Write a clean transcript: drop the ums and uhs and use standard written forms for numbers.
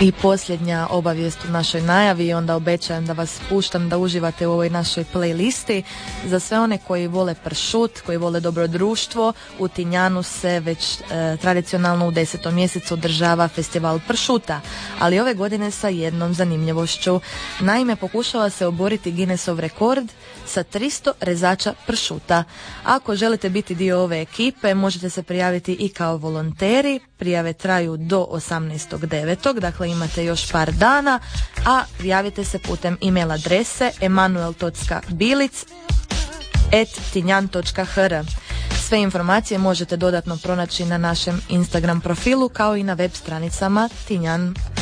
I posljednja obavijest u našoj najavi, onda obećajem da vas puštam da uživate u ovoj našoj playlisti. Za sve one koji vole pršut, koji vole dobro društvo, u Tinjanu se već tradicionalno u 10. mjesecu održava festival pršuta, ali ove godine sa jednom zanimljivošću. Naime, pokušava se oboriti Guinnessov rekord sa 300 rezača pršuta. Ako želite biti dio ove ekipe, možete se prijaviti i kao volonteri. Prijave traju do 18.9. Dakle, imate još par dana, a prijavite se putem email adrese emanuel.bilic@tinjan.hr. Sve informacije možete dodatno pronaći na našem Instagram profilu kao i na web stranicama Tinjan